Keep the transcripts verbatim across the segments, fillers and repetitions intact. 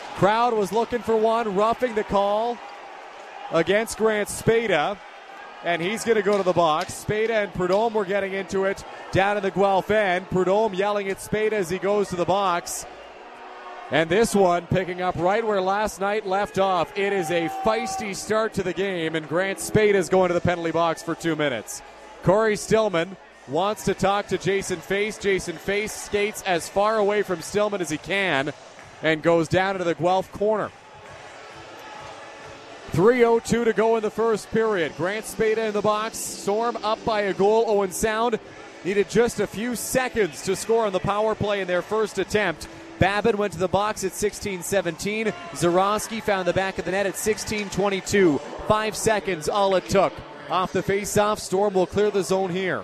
Crowd was looking for one, roughing the call against Grant Spada, and he's going to go to the box. Spada and Prudhomme were getting into it down in the Guelph end. Prudhomme yelling at Spada as he goes to the box. And this one picking up right where last night left off. It is a feisty start to the game, and Grant Spada is going to the penalty box for two minutes. Corey Stillman wants to talk to Jason Face. Jason Face skates as far away from Stillman as he can and goes down into the Guelph corner. three oh two to go in the first period. Grant Spada in the box. Storm up by a goal. Owen Sound needed just a few seconds to score on the power play in their first attempt. Babin went to the box at sixteen seventeen. Zarowski found the back of the net at sixteen twenty-two. Five seconds all it took. Off the face-off, Storm will clear the zone here.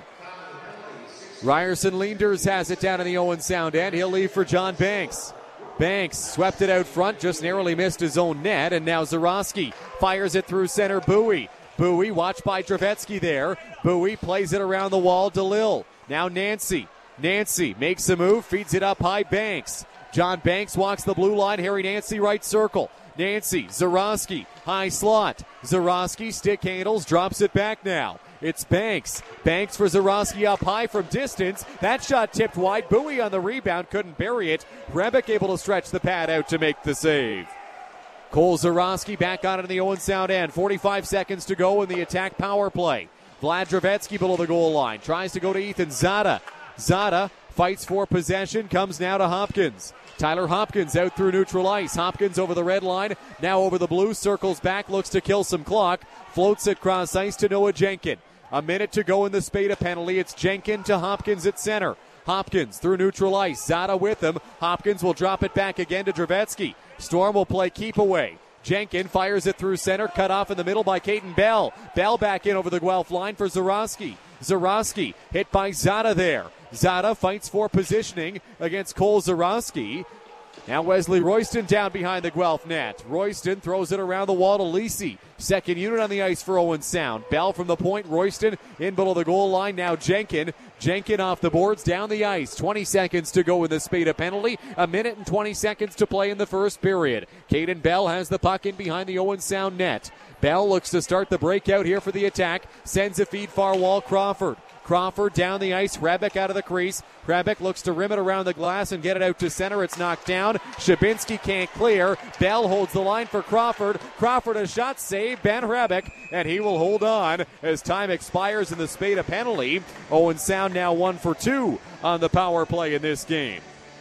Ryerson Leanders has it down in the Owen Sound end. He'll leave for John Banks. Banks swept it out front, just narrowly missed his own net, and now Zarowski fires it through center. Bowie. Bowie watched by Dravetsky there. Bowie plays it around the wall. DeLille. Now Nancy. Nancy makes a move, feeds it up high. Banks. John Banks walks the blue line. Harry Nancy right circle. Nancy. Zarowski. High slot. Zarowski stick handles, drops it back now. It's Banks. Banks for Zarowski up high from distance. That shot tipped wide. Bowie on the rebound, couldn't bury it. Rebick able to stretch the pad out to make the save. Cole Zarowski back on it in the Owen Sound end. forty-five seconds to go in the attack power play. Vlad Dravetsky below the goal line. Tries to go to Ethan Zada. Zada fights for possession. Comes now to Hopkins. Tyler Hopkins out through neutral ice. Hopkins over the red line. Now over the blue. Circles back. Looks to kill some clock. Floats it cross ice to Noah Jenkin. A minute to go in the Spada penalty. It's Jenkin to Hopkins at center. Hopkins through neutral ice. Zada with him. Hopkins will drop it back again to Dravetsky. Storm will play keep away. Jenkin fires it through center. Cut off in the middle by Caden Bell. Bell back in over the Guelph line for Zarowski. Zarowski hit by Zada there. Zada fights for positioning against Cole Zarowski. Now Wesley Royston down behind the Guelph net. Royston throws it around the wall to Lisi. Second unit on the ice for Owen Sound. Bell from the point. Royston in below the goal line. Now Jenkin. Jenkin off the boards down the ice. twenty seconds to go in the Spada penalty. A minute and twenty seconds to play in the first period. Caden Bell has the puck in behind the Owen Sound net. Bell looks to start the breakout here for the attack. Sends a feed far wall. Crawford. Crawford down the ice. Rebick out of the crease. Rebick looks to rim it around the glass and get it out to center. It's knocked down. Shabinsky can't clear. Bell holds the line for Crawford. Crawford a shot save. Ben Rebick, and he will hold on as time expires in the Spada penalty. Owen Sound now one for two on the power play in this game.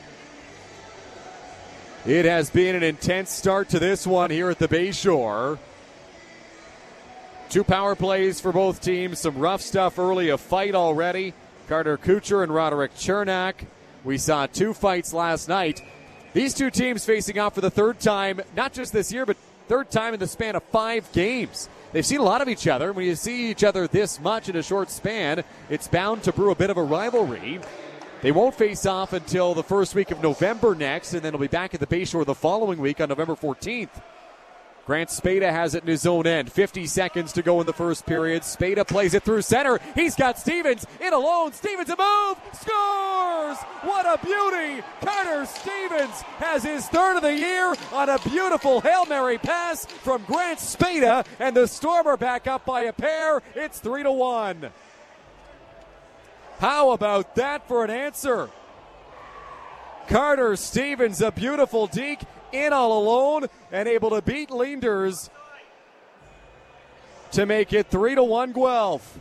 It has been an intense start to this one here at the Bayshore. Two power plays for both teams. Some rough stuff early, a fight already. Carter Kucher and Roderick Chernak. We saw two fights last night. These two teams facing off for the third time, not just this year, but third time in the span of five games. They've seen a lot of each other. When you see each other this much in a short span, it's bound to brew a bit of a rivalry. They won't face off until the first week of November next, and then they'll be back at the Bayshore the following week on November fourteenth. Grant Spada has it in his own end. fifty seconds to go in the first period. Spada plays it through center. He's got Stevens in alone. Stevens a move. Scores! What a beauty! Carter Stevens has his third of the year on a beautiful Hail Mary pass from Grant Spada, and the Storm are back up by a pair. It's three to one. How about that for an answer? Carter Stevens, a beautiful deke. In all alone and able to beat Leanders to make it three to one Guelph.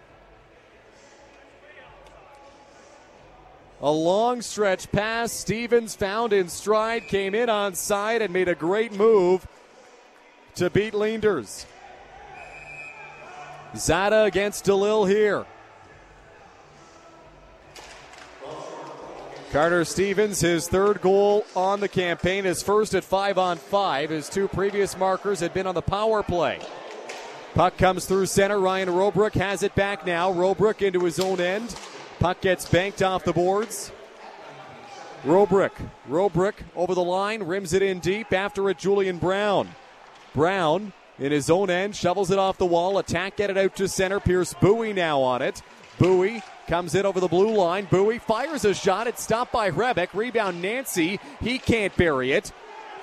A long stretch pass. Stevens found in stride, came in on side and made a great move to beat Leanders. Zada against DeLille here. Carter Stevens, his third goal on the campaign, his first at five on five. His two previous markers had been on the power play. Puck comes through center. Ryan Robrook has it back now. Robrook into his own end. Puck gets banked off the boards. Robrook. Robrook over the line, rims it in deep. After it, Julian Brown. Brown in his own end, shovels it off the wall. Attack, get it out to center. Pierce Bowie now on it. Bowie comes in over the blue line. Bowie fires a shot. It's stopped by Rebick. Rebound Nancy. He can't bury it.